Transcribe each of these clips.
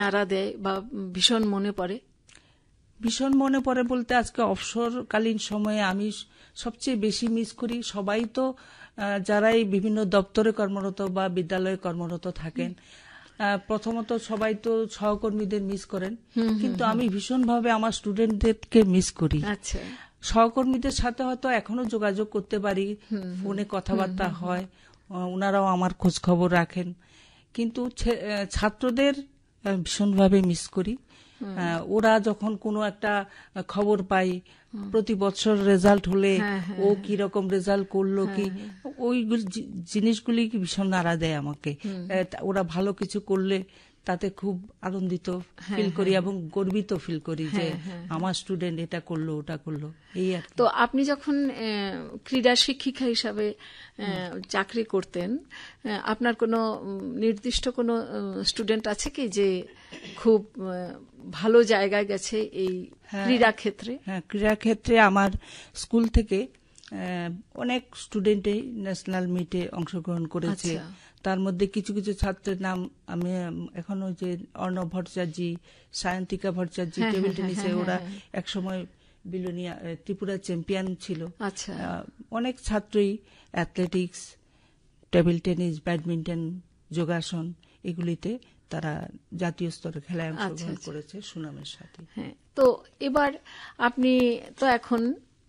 নাড়া দেয় বা ভীষণ মনে পড়ে? ভীষণ মনে পড়ে বলতে আজকে অবসরকালীন সময়ে আমি সবচেয়ে বেশি মিস করি, সবাই তো যারাই বিভিন্ন দপ্তরে কর্মরত বা বিদ্যালয়ে কর্মরত থাকেন, প্রথমত সবাই তো সহকর্মীদের মিস করেন, কিন্তু আমি ভীষণভাবে আমার স্টুডেন্টদেরকে মিস করি। আচ্ছা, সহকর্মীদের সাথে হয়তো এখনো যোগাযোগ করতে পারি, ফোনে কথাবার্তা হয়, ওনারাও আমার খোঁজ খবর রাখেন, কিন্তু ছাত্রদের ভীষণভাবে মিস করি। ওরা যখন কোনো একটা খবর পাই, প্রতি বছর রেজাল্ট হলে ও কি রকম রেজাল্ট করলো, কি ওই জিনিসগুলি ভীষণ নাড়া দেয় আমাকে। ওরা ভালো কিছু করলে তাতে খুব আনন্দিত ফিল করি এবং গর্বিত ফিল করি যে আমার স্টুডেন্ট এটা করলো ওটা করলো। এই আর তো আপনি যখন ক্রীড়া শিক্ষিকা হিসাবে চাকরি করতেন, আপনার কোনো নির্দিষ্ট কোনো স্টুডেন্ট আছে কি যে খুব ভালো জায়গায় গেছে এই ক্রীড়া ক্ষেত্রে? হ্যাঁ, ক্রীড়া ক্ষেত্রে আমার স্কুল থেকে অনেক স্টুডেন্টই ন্যাশনাল মিটে অংশগ্রহণ করেছে। তার মধ্যে কিছু কিছু ছাত্রের নাম আমি এখন ওই যে অর্ণব ভট্টাচার্য, সায়ন্তিকা ভট্টাচার্য টেবিল টেনিসে ওরা একসময় বিলোনিয়া ত্রিপুরা চ্যাম্পিয়ন ছিল। অনেক ছাত্রই অ্যাথলেটিক্স, টেবিল টেনিস, ব্যাডমিন্টন, যোগাসন এগুলিতে তারা জাতীয় স্তরে খেলায় অংশগ্রহণ করেছে সুনামের সাথে। তো এবার আপনি তো এখন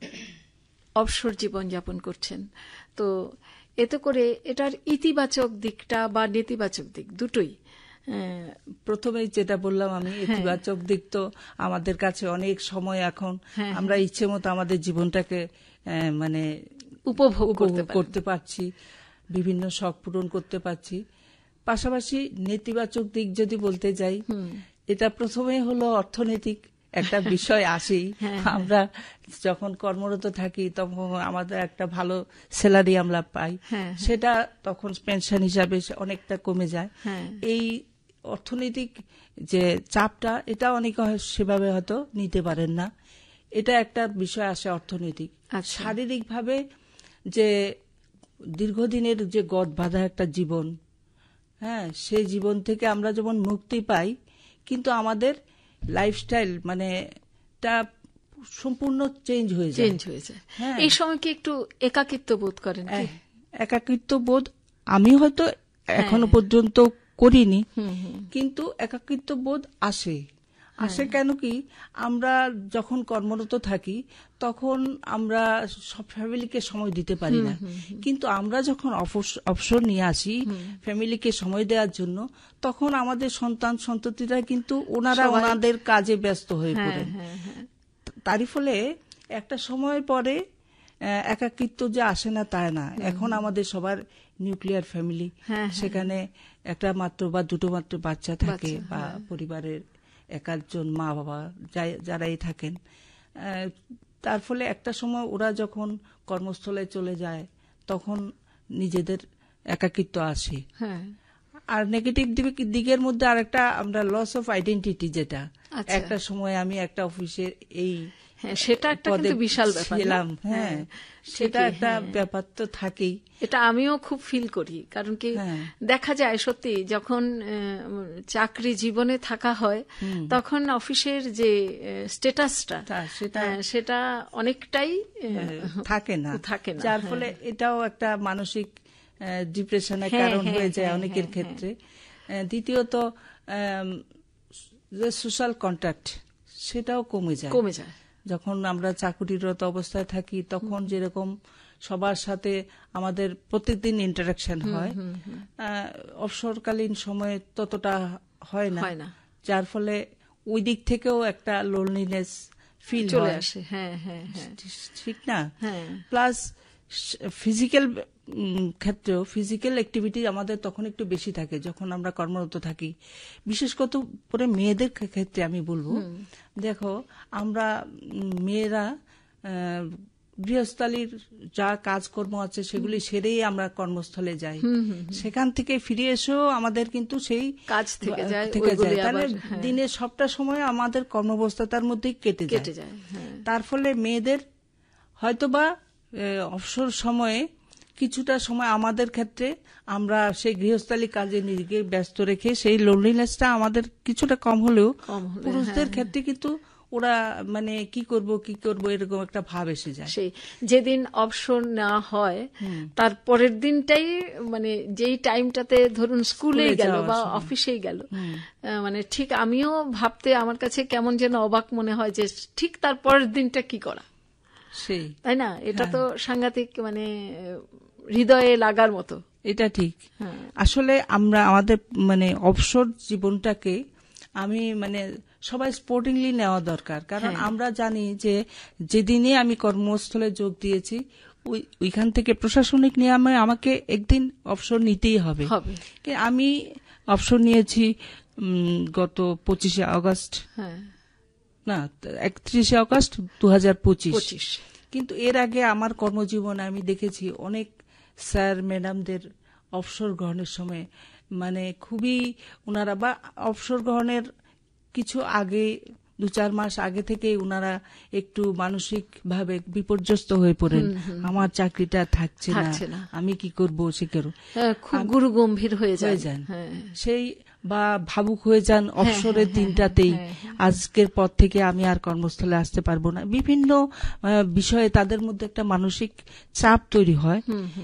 অবসর জীবন যাপন করছেন, তো এতে করে এটার ইতিবাচক দিকটা বা নেতিবাচক দিক দুটোই? প্রথমেই যেটা বললাম আমি, ইতিবাচক দিক তো আমাদের কাছে অনেক সময় এখন আমরা ইচ্ছে মতো আমাদের জীবনটাকে মানে উপভোগ করতে পারছি, বিভিন্ন শখ পূরণ করতে পারছি। পাশাপাশি নেতিবাচক দিক যদি বলতে যাই, এটা প্রথমে হলো অর্থনৈতিক একটা বিষয় আসেই। আমরা যখন কর্মরত থাকি তখন আমাদের একটা ভালো স্যালারি আমরা পাই, সেটা তখন পেনশন হিসাবে অনেকটা কমে যায়। এই অর্থনৈতিক যে চাপটা, এটা অনেকে সেভাবে হয়তো নিতে পারেন না, এটা একটা বিষয় আসে অর্থনৈতিক। শারীরিকভাবে যে দীর্ঘদিনের যে গদ বাঁধা একটা জীবন, সেই জীবন থেকে আমরা যেমন মুক্তি পাই, কিন্তু আমাদের লাইফস্টাইল মানে তা সম্পূর্ণ চেঞ্জ হয়ে যায়। এই সময় কি একটু একাকিত্ব বোধ করেন? একাকিত্ব বোধ আমি হয়তো এখনো পর্যন্ত করিনি, কিন্তু একাকিত্ব বোধ আসে। কেন কি, আমরা যখন কর্মরত থাকি তখন আমরা সব ফ্যামিলিকে সময় দিতে পারি না, কিন্তু আমরা যখন অবসর নিয়ে আসি ফ্যামিলিকে সময় দেওয়ার জন্য, তখন আমাদের সন্তান সন্ততিরা কিন্তু ওনারা ওনাদের কাজে ব্যস্ত হয়ে পড়েন। তারই ফলে একটা সময় পরে একাকিত্ব যে আসে না তা না। এখন আমাদের সবার নিউক্লিয়ার ফ্যামিলি, সেখানে একটা মাত্র বা দুটো মাত্র বাচ্চা থাকে, বা পরিবারের একাধজন মা বাবা যারাই থাকেন। তার ফলে একটা সময় ওরা যখন কর্মস্থলে চলে যায় তখন নিজেদের একাকিত্ব আসে। আর নেগেটিভ দিকের মধ্যে আরেকটা আমরা লস অফ আইডেন্টিটি, যেটা একটা সময় আমি একটা অফিসের এই সেটা একটা বিশাল ব্যাপার, সেটা একটা ব্যাপার তো থাকেই। এটা আমিও খুব ফিল করি, কারণ কি দেখা যায় সত্যি যখন চাকরি জীবনে থাকা হয় তখন অফিসের যে স্ট্যাটাসটা সেটা অনেকটাই থাকে না, যার ফলে এটাও একটা মানসিক ডিপ্রেশনের কারণ হয়ে যায় অনেকের ক্ষেত্রে। দ্বিতীয়ত যে সোশ্যাল কন্ট্যাক্ট, সেটাও কমে যায় যখন আমরা চাকুরিরত অবস্থায় থাকি। তখন যেরকম সবার সাথে আমাদের প্রত্যেকদিন ইন্টারাকশন হয়, অবসরকালীন সময়ে ততটা হয় না, যার ফলে ওই দিক থেকেও একটা লোনলিনেস ফিল চলে আসে। ঠিক না? প্লাস ফিজিক্যাল ক্ষেত্রেও ফিজিক্যাল অ্যাক্টিভিটি আমাদের তখন একটু বেশি থাকে যখন আমরা কর্মরত থাকি। বিশেষ করে মেয়েদের ক্ষেত্রে আমি বলবো, দেখো আমরা মেয়েরা গৃহস্থালির যা কাজকর্ম আছে সেগুলি সেরেই আমরা কর্মস্থলে যাই, সেখান থেকে ফিরে এসেও আমাদের কিন্তু সেই কাজ থেকে যায়। তাহলে দিনের সবটা সময় আমাদের কর্মব্যস্ততার মধ্যেই কেটে যায়। তার ফলে মেয়েদের হয়তোবা অবসর সময়ে কিছুটা সময় আমাদের ক্ষেত্রে আমরা সেই গৃহস্থালী কাজে নিজেকে ব্যস্ত রেখে সেই লোনলিনেসটা আমাদের কিছুটা কম হলেও পুরুষদের ক্ষেত্রে কিন্তু ওরা মানে কি করব এরকম একটা ভাব এসে যায়। সেই যেদিন অবসর নেওয়া হয় তার পরের দিনটাই মানে যেই টাইমটাতে ধরুন স্কুলেই গেল বা অফিসেই গেল, মানে ঠিক আমিও ভাবতে আমার কাছে কেমন যেন অবাক মনে হয় যে ঠিক তার পরের দিনটা কি করা, সেই তাই না? এটা তো সাংঘাতিক মানে হৃদয়ে লাগার মতো। এটা ঠিক। আসলে আমরা আমাদের মানে অবসর জীবনটাকে আমি মানে সবাই স্পোর্টিংলি নেওয়া দরকার, কারণ আমরা জানি যে যেদিনই আমি কর্মস্থলে যোগ দিয়েছি ওইখান থেকে প্রশাসনিক নিয়মে আমাকে একদিন অবসর নিতেই হবে। আমি অবসর নিয়েছি গত 25শে আগস্ট, না 31শে আগস্ট 2025। কিন্তু এর আগে আমার কর্মজীবনে আমি দেখেছি অনেক স্যার ম্যাডামদের অবসর গ্রহণের সময় মানে খুবই ওনারা বা অবসর গ্রহণের কিছু আগে 2-4 মাস আগে থেকে ওনারা একটু মানসিক ভাবে বিপর্যস্ত হয়ে পড়েন, আমার চাকরিটা থাকছে না, আমি কি করব সে করব, খুব গুরু গম্ভীর হয়ে যান সেই বা ভাবুক হয়ে যান অবসরের দিনটাতেই, আজকের পর থেকে আমি আর কর্মস্থলে আসতে পারবো না। বিভিন্ন বিষয়ে তাদের মধ্যে একটা মানসিক চাপ তৈরি হয়।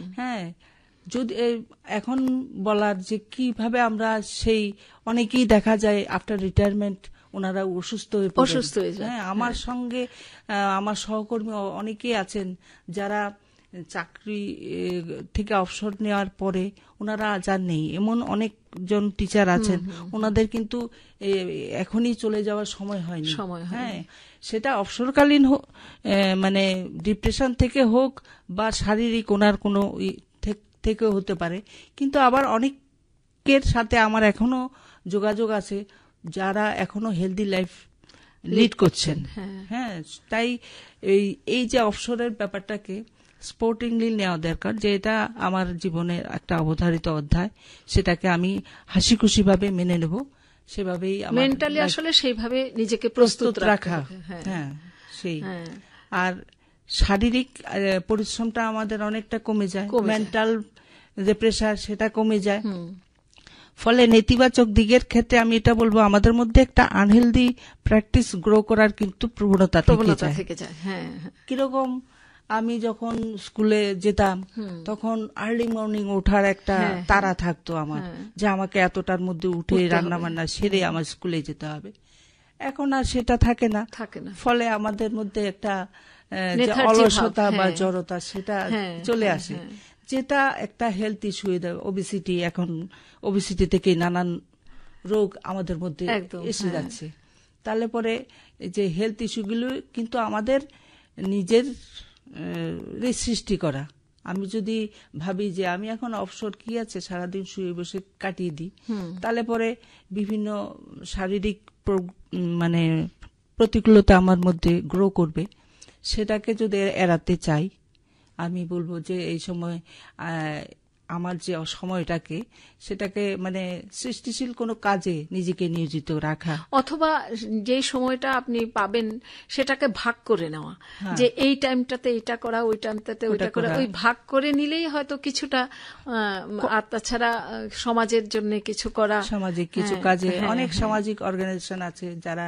যদি এখন বলার যে কিভাবে আমরা সেই অনেকেই দেখা যায় আফটার রিটায়ারমেন্ট ওনারা অসুস্থ হয়ে যায়। আমার সঙ্গে আমার সহকর্মী অনেকেই আছেন যারা চাকরি থেকে অবসর নেওয়ার পরে ওনারা যান নেই, এমন অনেকজন টিচার আছেন ওনাদের কিন্তু এখনই চলে যাওয়ার সময় হয়নি। সেটা অবসরকালীন মানে ডিপ্রেশন থেকে হোক বা শারীরিক ওনার কোনো থেকেও হতে পারে, কিন্তু আবার অনেকের সাথে আমার এখনো যোগাযোগ আছে যারা এখনো হেলদি লাইফ লিড করছেন। তাই এই যে অবসরের ব্যাপারটাকে স্পোর্টিংলি নেওয়া দরকার, যে এটা আমার জীবনের একটা অবধারিত অধ্যায়, সেটাকে আমি হাসি খুশি ভাবে মেনে নেব, সেভাবেই মেন্টালি আসলে সেইভাবে নিজেকে প্রস্তুত রাখা। সেই আর শারীরিক পরিশ্রমটা আমাদের অনেকটা কমে যায়, মেন্টাল যে প্রেশার সেটা কমে যায়। ফলে নেতিবাচক দিকের ক্ষেত্রে আমি এটা বলবো আমাদের মধ্যে একটা আনহেলদি প্র্যাকটিস গ্রো করার কিন্তু প্রবণতা থেকে যায়। কিরকম, আমি যখন স্কুলে যেতাম তখন আর্লি মর্নিং ওঠার একটা তাড়া থাকতো আমার, যে আমাকে এতটার মধ্যে উঠে রান্না বান্না সেরে আমার স্কুলে যেতে হবে। এখন আর সেটা থাকে না, ফলে আমাদের মধ্যে একটা অলসতা বা জড়তা সেটা চলে আসে, যেটা একটা হেলথ ইস্যু হয়ে যায়। ওবিসিটি, এখন ওবিসিটি থেকে নানান রোগ আমাদের মধ্যে এসে যাচ্ছে। তাহলে পরে যে হেলথ ইস্যুগুলো কিন্তু আমাদের নিজের সৃষ্টি করা। আমি যদি ভাবি যে আমি এখন অবসর কি আছে, সারাদিন শুয়ে বসে কাটিয়ে দিই, তাহলে পরে বিভিন্ন শারীরিক মানে প্রতিকূলতা আমার মধ্যে গ্রো করবে। সেটাকে যদি এড়াতে চাই, আমি বলবো যে এই সময় আমার যে সময়টাকে সেটাকে মানে সৃষ্টিশীল কোনো কাজে নিজেকে নিয়োজিত রাখা, অথবা যে সময়টা আপনি পাবেন সেটাকে ভাগ করে নেওয়া, যে এই টাইমটাতে এটা করা, ওই টাইমটাতে ওইটা করা, ওই ভাগ করে নিলেই হয়তো কিছুটা। আর তাছাড়া সমাজের জন্য কিছু করা, সামাজিক কিছু কাজে অনেক সামাজিক অর্গানাইজেশন আছে যারা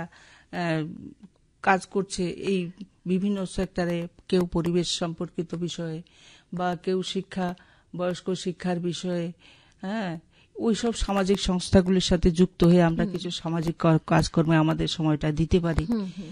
কাজ করছে এই বিভিন্ন সেক্টরে, কেউ পরিবেশ সম্পর্কিত বিষয়ে বা কেউ শিক্ষা, বয়স্ক শিক্ষার বিষয়ে, ওইসব সামাজিক সংস্থাগুলির সাথে যুক্ত হয়ে আমরা কিছু সামাজিক কাজকর্মে আমাদের সময়টা দিতে পারি।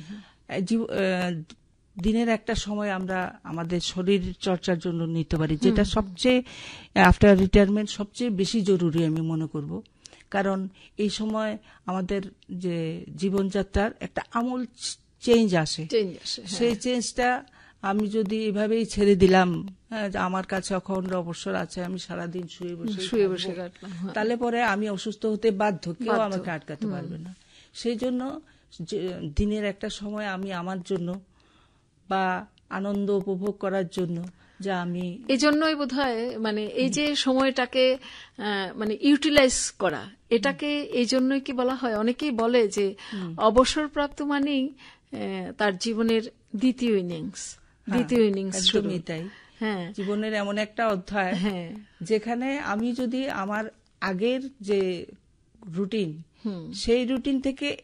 দিনের একটা সময় আমরা আমাদের শরীর চর্চার জন্য নিতে পারি, যেটা সবচেয়ে আফটার রিটায়ারমেন্ট সবচেয়ে বেশি জরুরি আমি মনে করব। কারণ এই সময় আমাদের যে জীবনযাত্রার একটা আমূল চেঞ্জ আসে, সেই চেঞ্জটা আমি যদি এভাবেই ছেড়ে দিলাম, আমার কাছে অখণ্ড অবসর আছে, আমি সারাদিন শুয়ে বসে কাটলাম, তাহলে পরে আমি অসুস্থ হতে বাধ্য, কেউ আমাকে আটকাতে পারবে না। সেই জন্য দিনের একটা সময় আমি আমার জন্য বা আনন্দ উপভোগ করার জন্য, যা আমি এই জন্যই বোধহয় মানে এই যে সময়টাকে মানে ইউটিলাইজ করা, এটাকে এই জন্যই কি বলা হয়, অনেকেই বলে যে অবসরপ্রাপ্ত মানেই তার জীবনের দ্বিতীয় ইনিংস। তাই হ্যাঁ জীবনের এমন একটা অধ্যায় হ্যাঁ যেখানে আমি যদি আমার আগের যে রুটিন সেই রুটিন থেকে